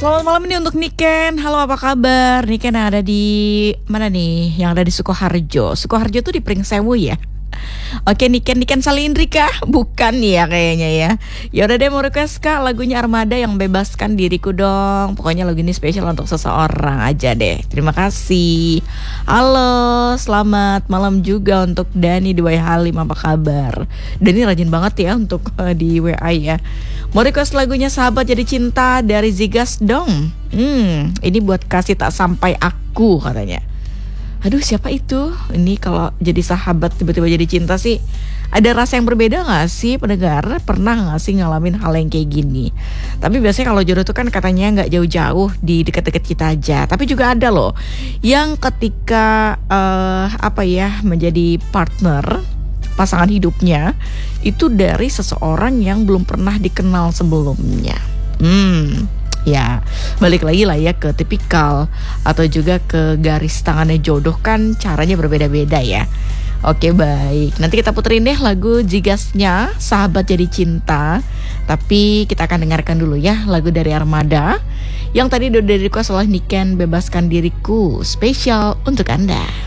Selamat malam ini untuk Niken. Halo, apa kabar? Niken yang ada di mana nih? Yang ada di Sukoharjo. Sukoharjo tuh di Pringsewu ya. Oke, Niken Salindri kah? Bukan ya kayaknya ya. Ya udah deh, mau request Kak lagunya Armada yang Bebaskan Diriku dong. Pokoknya lagu ini spesial untuk seseorang aja deh. Terima kasih. Halo, selamat malam juga untuk Dani di WA Halim, apa kabar? Dani rajin banget ya untuk di WA ya. Mau request lagunya Sahabat Jadi Cinta dari Zigas dong. Ini buat Kasih Tak Sampai Aku katanya. Aduh, siapa itu? Ini kalau jadi sahabat tiba-tiba jadi cinta sih, ada rasa yang berbeda gak sih pendengar? Pernah gak sih ngalamin hal yang kayak gini? Tapi biasanya kalau jodoh tuh kan katanya gak jauh-jauh, di deket-deket kita aja. Tapi juga ada loh yang ketika menjadi partner, pasangan hidupnya itu dari seseorang yang belum pernah dikenal sebelumnya. Ya, balik lagi lah ya ke tipikal atau juga ke garis tangannya jodoh, kan caranya berbeda-beda ya. Oke, baik. Nanti kita puterin deh lagu Zigasnya Sahabat Jadi Cinta. Tapi kita akan dengarkan dulu ya lagu dari Armada yang tadi udah di request oleh Niken, Bebaskan Diriku, spesial untuk Anda.